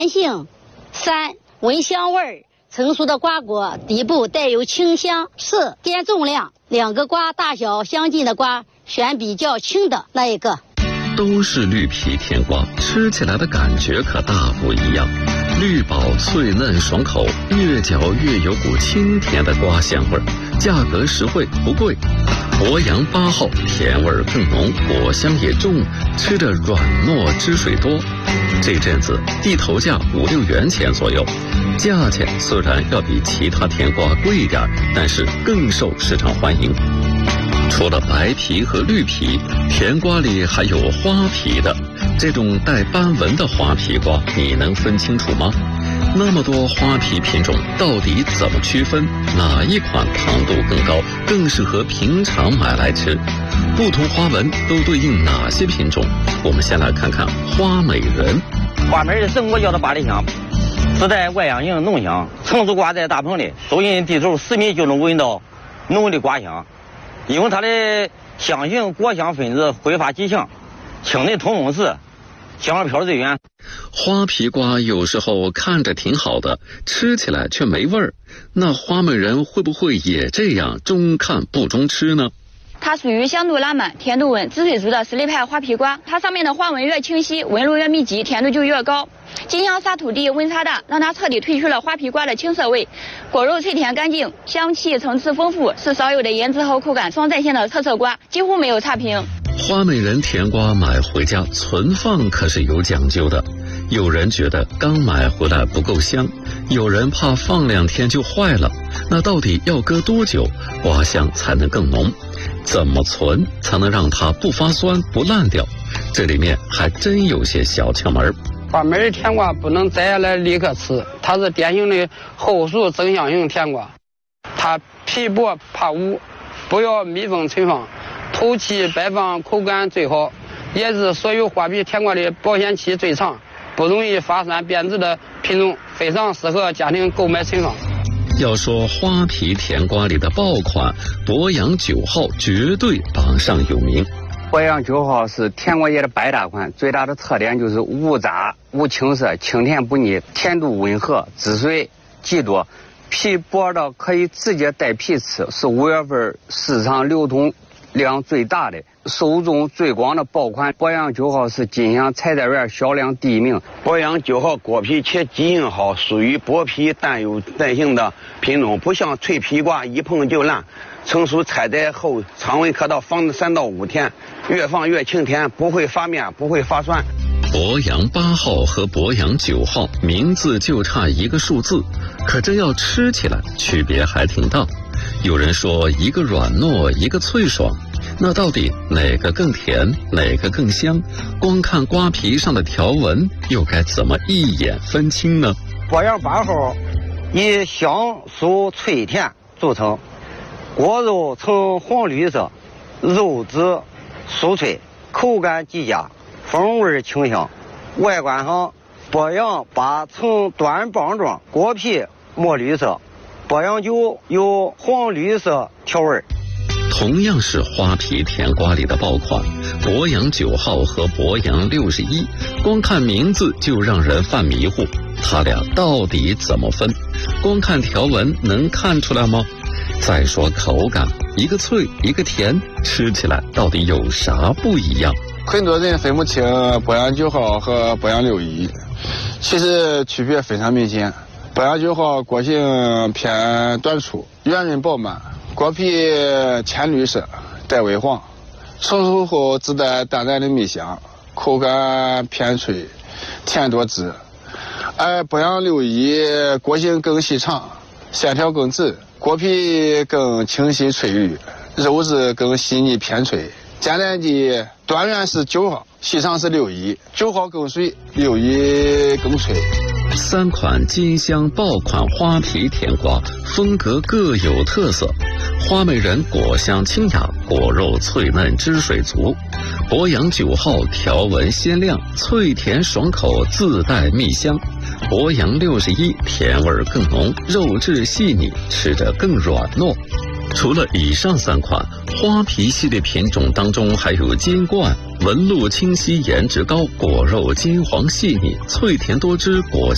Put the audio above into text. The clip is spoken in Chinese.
甜性。3、闻香味儿，成熟的瓜果底部带有清香。4、掂重量，2个瓜大小相近的瓜，选比较轻的那一个。 都是绿皮甜瓜，吃起来的感觉可大不一样。绿宝脆嫩爽口，越嚼越有股清甜的瓜香味儿，价格实惠不贵。博洋8号甜味儿更浓，果香也重，吃着软糯汁水多。这阵子地头价5、6元钱左右，价钱虽然要比其他甜瓜贵一点，但是更受市场欢迎。除了白皮和绿皮，甜瓜里还有花皮的。这种带斑纹的花皮瓜，你能分清楚吗？那么多花皮品种，到底怎么区分？哪一款糖度更高，更适合平常买来吃？不同花纹都对应哪些品种？我们先来看看花美人。 花美人是我叫的八里香，自带外香型浓香，成熟瓜在大棚里，收音地头10米就能闻到浓的瓜香。因为它的香型果香分子挥发极强，清嫩通风时，香味飘最远。 花皮瓜有时候看着挺好的，吃起来却没味儿。那花美人会不会也这样中看不中吃呢？ 它属于香度拉满、甜度稳、滋水足的实力派花皮瓜。它上面的花纹越清晰，纹路越密集，甜度就越高。金香沙土地温差大，让它彻底褪去了花皮瓜的青涩味。果肉脆甜干净，香气层次丰富，是少有的颜值和口感双在线的特色瓜，几乎没有差评。 花美人甜瓜买回家存放可是有讲究的，有人觉得刚买回来不够香，有人怕放2天就坏了。那到底要搁多久，瓜香才能更浓？怎么存才能让它不发酸不烂掉？这里面还真有些小窍门。 花美人甜瓜不能摘下来立刻吃，它是典型的后熟增香型甜瓜，它皮薄怕污，不要密封存放，透气摆放口感最好，也是所有花皮甜瓜的保鲜期最长，不容易发酸变质的品种，非常适合家庭购买存放。 要说花皮甜瓜里的爆款，博洋9号绝对榜上有名。 博洋9号是甜瓜叶的百搭款，最大的特点就是无渣无青涩，清甜不腻，甜度温和，汁水极多，皮薄到可以直接带皮吃，是5月份市场流通量最大的、受众最广的爆款。博洋9号是金香采摘园销量第1名。 博洋9号果皮且基因好，属于薄皮淡有耐性的品种，不像脆皮瓜一碰就烂。成熟采摘后，常温可到放3到5天，越放越清甜，不会发面，不会发酸。 博洋8号和博洋9号名字就差一个数字，可真要吃起来区别还挺大。有人说一个软糯，一个脆爽，那到底哪个更甜，哪个更香？光看瓜皮上的条纹，又该怎么一眼分清呢？ 博洋8号以香酥脆甜著称，果肉呈黄绿色，肉质酥脆，口感极佳，风味清香。外观上，博洋8呈短棒状，果皮墨绿色，博洋9有黄绿色条纹。 同样是花皮甜瓜里的爆款，博洋9号和博洋61，光看名字就让人犯迷糊，它俩到底怎么分？光看条纹能看出来吗？再说口感，一个脆一个甜，吃起来到底有啥不一样？ 很多人分不清博洋9号和博洋61，其实区别非常明显。博洋9号果性偏短粗，圆润饱满，果皮浅绿色带微黄，成熟后自带淡淡的蜜香，口感偏脆，甜多汁。而博洋61果性更细长，线条更直，果皮更清晰翠绿，肉质更细腻偏脆。简单的端圆是9号，细长是61，9号更水，61更脆。 3款金香爆款花皮甜瓜，风格各有特色。花美人果香清雅，果肉脆嫩汁水足；博洋9号条纹鲜亮，脆甜爽口，自带蜜香；博洋61甜味更浓，肉质细腻，吃着更软糯。除了以上3款花皮系列品种当中，还有金冠，纹路清晰，颜值高，果肉金黄细腻，脆甜多汁，果